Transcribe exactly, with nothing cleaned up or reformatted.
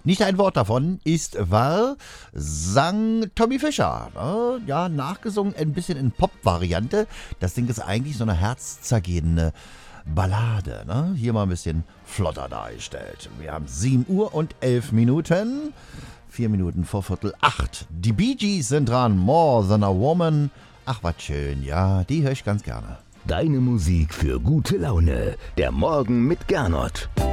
Nicht ein Wort davon ist wahr, sang Tommy Fischer. Ja, nachgesungen ein bisschen in Pop-Variante. Das Ding ist eigentlich so eine herzzergehende Ballade. Ne? Hier mal ein bisschen flotter dargestellt. Wir haben sieben Uhr und elf Minuten. Vier Minuten vor Viertel acht. Die Bee Gees sind dran. More Than a Woman. Ach, was schön. Ja, die höre ich ganz gerne. Deine Musik für gute Laune. Der Morgen mit Gernot.